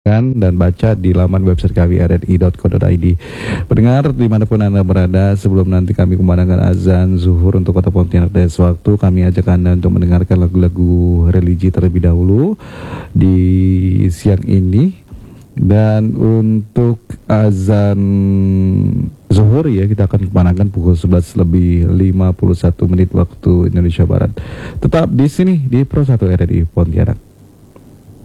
dan baca di laman website kami rri.co.id. Pendengar dimanapun Anda berada, sebelum nanti kami kumandangkan azan zuhur untuk kota Pontianak dan sewaktu, kami ajak Anda untuk mendengarkan lagu-lagu religi terlebih dahulu di siang ini. Dan untuk azan zuhur ya, kita akan kumandangkan pukul 11 lebih 51 menit waktu Indonesia Barat. Tetap di sini di Pro 1 RRI Pontianak.